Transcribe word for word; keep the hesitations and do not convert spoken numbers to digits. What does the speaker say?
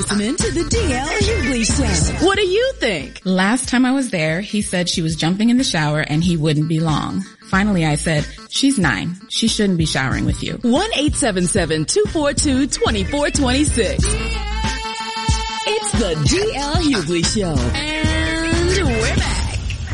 listening to the D L Hughley Show. What do you think? Last time I was there, he said she was jumping in the shower and he wouldn't be long. Finally, I said, she's nine. She shouldn't be showering with you. one eight seven seven, two four two, two four two six. It's the D L Hughley Show. And we're back.